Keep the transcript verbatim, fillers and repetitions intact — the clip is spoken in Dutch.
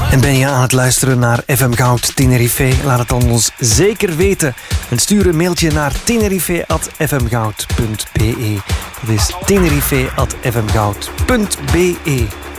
En ben je aan het luisteren naar F M Goud Tenerife? Laat het dan ons zeker weten. En stuur een mailtje naar tenerife at f m goud punt b e. Dat is tenerife at f m goud punt b e.